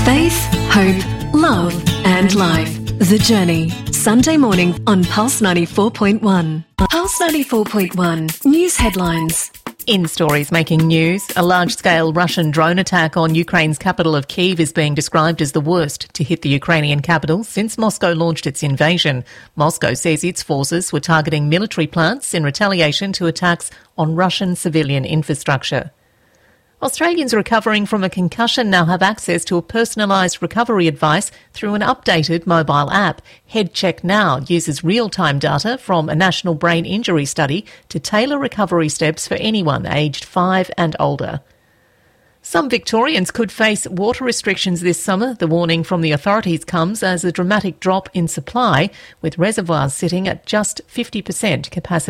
Faith, hope, love and life. The Journey. Sunday morning on Pulse 94.1. Pulse 94.1. News headlines. In stories making news, a large-scale Russian drone attack on Ukraine's capital of Kyiv is being described as the worst to hit the Ukrainian capital since Moscow launched its invasion. Moscow says its forces were targeting military plants in retaliation to attacks on Russian civilian infrastructure. Australians recovering from a concussion now have access to a personalised recovery advice through an updated mobile app. HeadCheck Now uses real-time data from a national brain injury study to tailor recovery steps for anyone aged 5 and older. Some Victorians could face water restrictions this summer. The warning from the authorities comes as a dramatic drop in supply, with reservoirs sitting at just 50% capacity.